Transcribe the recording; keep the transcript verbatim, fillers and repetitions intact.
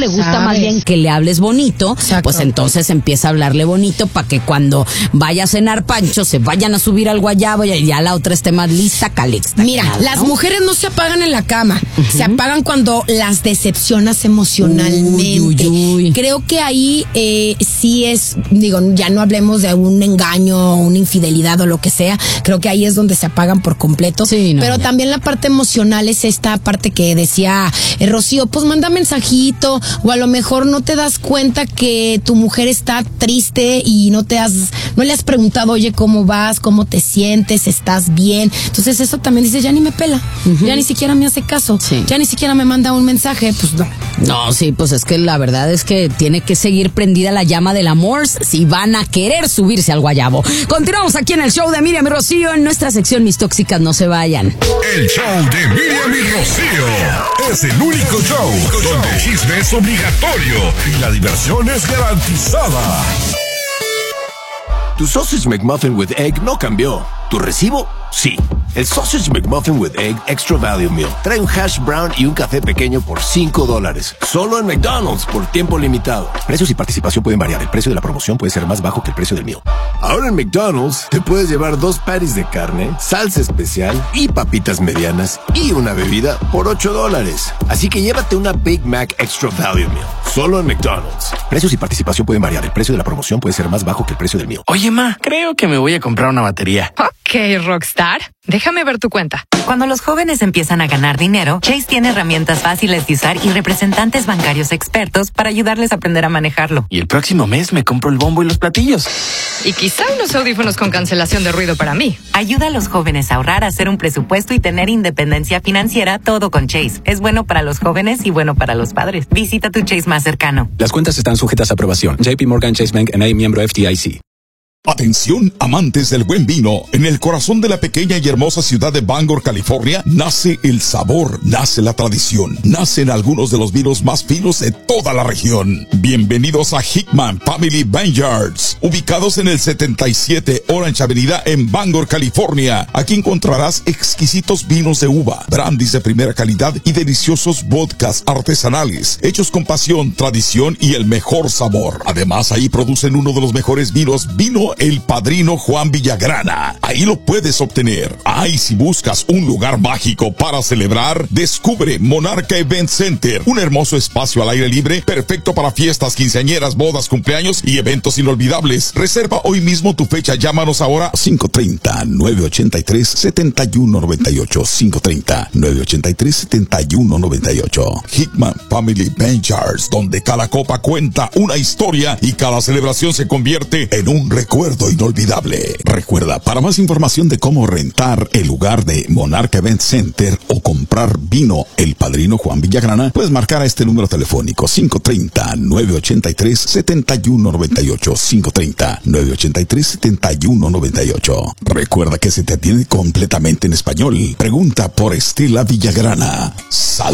le gusta ¿sabes? Más bien que le hables bonito, Exacto. Pues entonces empieza a hablarle bonito para que cuando vaya a cenar Pancho se vayan a subir al guayabo y ya la otra esté más lista, calixta. Mira, nada, las ¿no? mujeres no se apagan en la cama, uh-huh. se apagan cuando las decepcionas emocionalmente. Uy, uy, uy. Creo que ahí eh, sí es, digo, ya no hablemos de un engaño, una infidelidad o lo que sea, creo que ahí es donde se apagan por completo. Sí, no, pero ya. También la parte emocional es esta parte que decía eh, Rocío, pues manda mensajito, o a lo mejor no te das cuenta que tu mujer está triste y no te has, no le has preguntado, oye, ¿cómo vas? ¿Cómo te sientes? ¿Estás bien? Entonces eso también dice, ya ni me pela, uh-huh. ya ni siquiera me hace caso, sí. ya ni siquiera me manda un mensaje, pues no. No, sí, pues es que la verdad es que tiene que seguir prendida la llama del amor si van a querer subirse al guayabo. Continuamos aquí en el show de Miriam y Rocío, en nuestra sección Mis Tóxicas, no se vayan. El show de Miriam y Rocío es el único show donde el chisme es obligatorio y la diversión es garantizada. Tu Sausage McMuffin with Egg no cambió. ¿Tu recibo? Sí. El Sausage McMuffin with Egg Extra Value Meal trae un hash brown y un café pequeño por cinco dólares. Solo en McDonald's por tiempo limitado. Precios y participación pueden variar. El precio de la promoción puede ser más bajo que el precio del meal. Ahora en McDonald's te puedes llevar dos patties de carne, salsa especial y papitas medianas y una bebida por ocho dólares. Así que llévate una Big Mac Extra Value Meal. Solo en McDonald's. Precios y participación pueden variar. El precio de la promoción puede ser más bajo que el precio del meal. Oye, ma, creo que me voy a comprar una batería. Ok, Rockstar. Déjame ver tu cuenta. Cuando los jóvenes empiezan a ganar dinero, Chase tiene herramientas fáciles de usar y representantes bancarios expertos para ayudarles a aprender a manejarlo. Y el próximo mes me compro el bombo y los platillos. Y quizá unos audífonos con cancelación de ruido para mí. Ayuda a los jóvenes a ahorrar, a hacer un presupuesto y tener independencia financiera, todo con Chase. Es bueno para los jóvenes y bueno para los padres. Visita tu Chase más cercano. Las cuentas están sujetas a aprobación. J P Morgan Chase Bank N A, miembro F D I C. Atención, amantes del buen vino. En el corazón de la pequeña y hermosa ciudad de Bangor, California, nace el sabor, nace la tradición, nacen algunos de los vinos más finos de toda la región. Bienvenidos a Hickman Family Vineyards, ubicados en el setenta y siete Orange Avenida en Bangor, California. Aquí encontrarás exquisitos vinos de uva, brandis de primera calidad y deliciosos vodkas artesanales, hechos con pasión, tradición y el mejor sabor. Además, ahí producen uno de los mejores vinos, vino El Padrino Juan Villagrana. Ahí lo puedes obtener. Ahí si buscas un lugar mágico para celebrar, descubre Monarca Event Center, un hermoso espacio al aire libre, perfecto para fiestas, quinceañeras, bodas, cumpleaños y eventos inolvidables. Reserva hoy mismo tu fecha. Llámanos ahora cinco tres cero, nueve ocho tres, siete uno nueve ocho, cinco tres cero, nueve ocho tres, siete uno nueve ocho. Hickman Family Vineyards, donde cada copa cuenta una historia y cada celebración se convierte en un recuerdo inolvidable. Recuerda, para más información de cómo rentar el lugar de Monarca Event Center o comprar vino El Padrino Juan Villagrana, puedes marcar a este número telefónico cinco tres cero, nueve ocho tres, siete uno nueve ocho, cinco tres cero, nueve ocho tres, siete uno nueve ocho. Recuerda que se te atiende completamente en español. Pregunta por Estela Villagrana. Sal